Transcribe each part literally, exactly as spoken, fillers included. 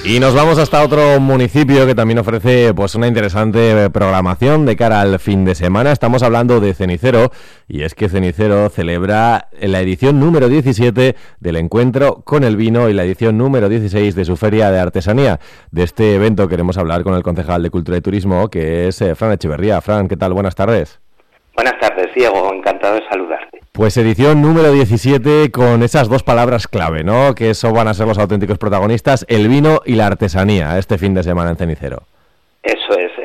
Y nos vamos hasta otro municipio que también ofrece pues una interesante programación de cara al fin de semana. Estamos hablando de Cenicero, y es que Cenicero celebra la edición número diecisiete del Encuentro con el Vino y la edición número dieciséis de su Feria de Artesanía. De este evento queremos hablar con el concejal de Cultura y Turismo, que es eh, Fran Echeverría. Fran, ¿qué tal? Buenas tardes. Buenas tardes, Diego. Encantado de saludarte. Pues edición número diecisiete con esas dos palabras clave, ¿no? Que eso van a ser los auténticos protagonistas, el vino y la artesanía, este fin de semana en Cenicero. Eso es.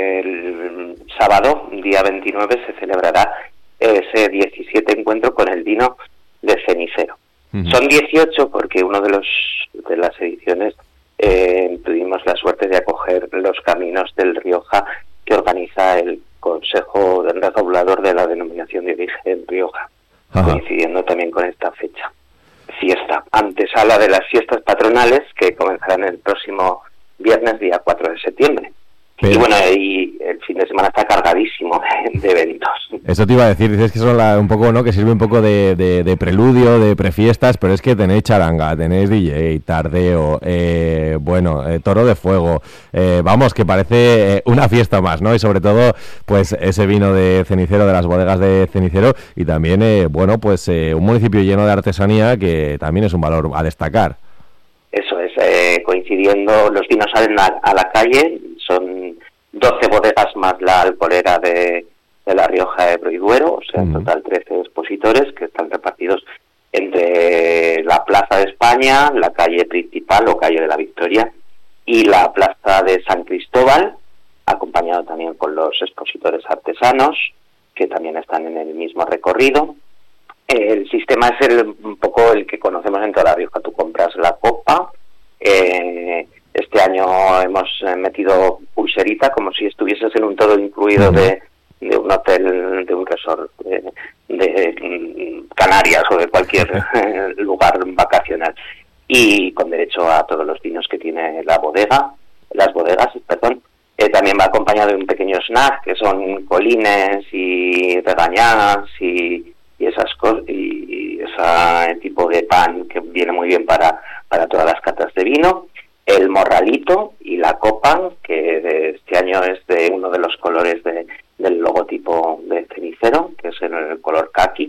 El sábado, día veintinueve, se celebrará ese diecisiete encuentro con el vino de Cenicero. Uh-huh. Son dieciocho porque uno de los de las ediciones eh, tuvimos la suerte de acoger los Caminos del Rioja, que organiza el Consejo Regulador de la Denominación de Origen Rioja. Ajá. Coincidiendo también con esta fecha. Fiesta, antesala de las fiestas patronales que comenzarán el próximo viernes, día cuatro de septiembre. Pero... Y bueno, y el fin de semana está cargadísimo de, de eventos. Eso te iba a decir, dices que son la, un poco, ¿no? Que sirve un poco de, de, de preludio, de prefiestas, pero es que tenéis charanga, tenéis D J, tardeo, eh, bueno, eh, toro de fuego, eh, vamos, que parece una fiesta más, ¿no? Y sobre todo, pues ese vino de Cenicero, de las bodegas de Cenicero, y también, eh, bueno, pues eh, un municipio lleno de artesanía que también es un valor a destacar. Eso es, eh, coincidiendo, los vinos salen a, a la calle, son doce bodegas más la alcoholera de, de La Rioja, Ebro y Duero, o sea, en uh-huh. total trece expositores que están repartidos entre la Plaza de España, la calle principal o calle de la Victoria y la Plaza de San Cristóbal, acompañado también con los expositores artesanos, que también están en el mismo recorrido. El sistema es el, un poco el que conocemos en toda La Rioja. Tú compras la copa. Eh, este año hemos metido pulserita, como si estuvieses en un todo incluido de, de un hotel, de un resort de, de Canarias o de cualquier lugar vacacional. Y con derecho a todos los vinos que tiene la bodega, las bodegas, perdón. Eh, también va acompañado de un pequeño snack, que son colines y regañadas y... y esas cosas y ese tipo de pan que viene muy bien para para todas las catas de vino, el morralito y la copa, que este año es de uno de los colores de, del logotipo de Cenicero, que es el color caqui,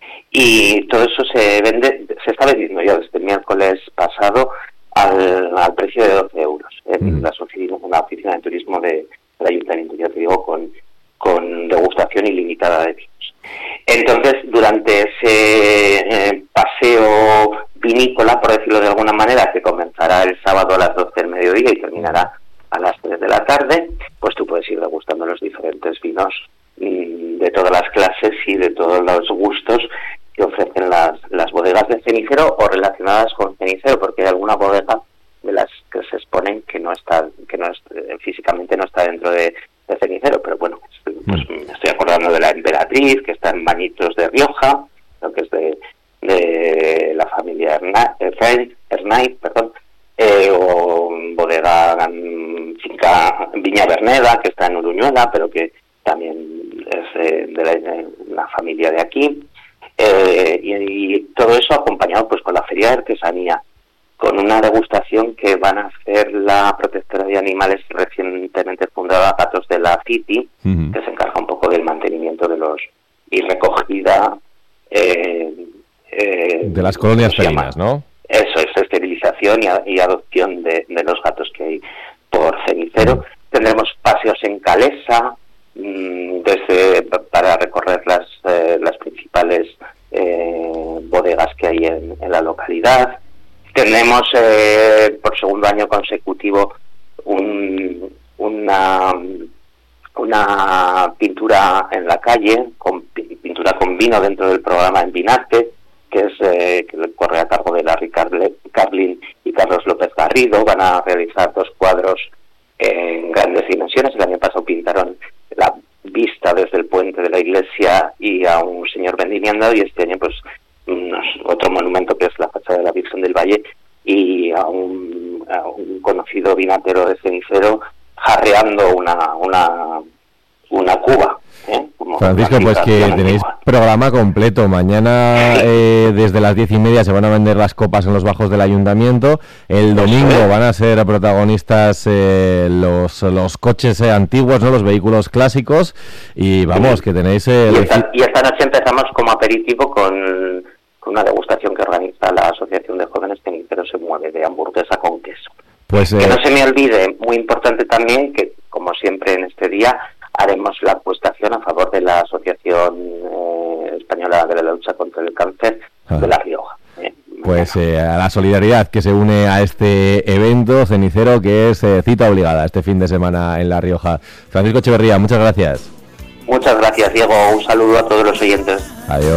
y todo eso se vende, se está vendiendo ya desde el miércoles pasado al, al precio de doce euros en mm. la, oficina, en la oficina de turismo de, del ayuntamiento, ya te digo, con con degustación ilimitada de vinos. Entonces, durante ese eh, paseo vinícola, por decirlo de alguna manera, que comenzará el sábado a las doce del mediodía y terminará a las tres de la tarde, pues tú puedes ir degustando los diferentes vinos mmm, de todas las clases y de todos los gustos que ofrecen las, las bodegas de Cenicero o relacionadas con Cenicero, porque hay alguna bodega de las que se exponen que no está, que no es, eh, físicamente no está dentro de de Cenicero, pero bueno, pues me estoy acordando de la Emperatriz, que está en Bañitos de Rioja, lo que es de, de la familia Ernay, perdón, eh, o bodega finca Viña Verneda, que está en Uruñuela, pero que también es de, de, la, de una familia de aquí, eh, y, y todo eso acompañado pues con la Feria de Artesanía, con una degustación que van a hacer la protectora de animales recientemente fundada Gatos de la City, uh-huh. que se encarga un poco del mantenimiento de los y recogida eh, eh, de las colonias felinas, ¿no? Eso es, esterilización y, a, y adopción de, de los gatos que hay por Cenicero. Uh-huh. Tendremos paseos en Calesa, mmm, desde para recorrer las eh, las principales eh, bodegas que hay en, en la localidad. Tenemos eh, por segundo año consecutivo un, una una pintura en la calle, con pintura con vino dentro del programa Envinarte, que es eh, que corre a cargo de Larry Carlin y Carlos López Garrido. Van a realizar dos cuadros en grandes dimensiones. El año pasado pintaron la vista desde el puente de la iglesia y a un señor vendimiando, y este año pues otro monumento que es la fachada de la Virgen del Valle y a un, a un conocido vinatero de Cenicero jarreando una una una cuba. ¿eh? Como Francisco, pues que tenéis programa completo. Mañana eh, desde las diez y media se van a vender las copas en los bajos del ayuntamiento. El domingo van a ser protagonistas eh, los los coches eh, antiguos, ¿no? Los vehículos clásicos. Y vamos, que tenéis... Eh, y, esta, y esta noche empezamos como aperitivo con, con una degustación que organiza la Asociación de Jóvenes Cenicero Se Mueve, de hamburguesa con queso. Pues, eh, que no se me olvide, muy importante también, que como siempre en este día haremos la apuestación a favor de la Asociación eh, Española de la Lucha contra el Cáncer ah. de La Rioja. Eh. Pues eh, a la solidaridad que se une a este evento cenicero, que es eh, cita obligada este fin de semana en La Rioja. Francisco Echeverría, muchas gracias. Muchas gracias, Diego. Un saludo a todos los oyentes. Adiós.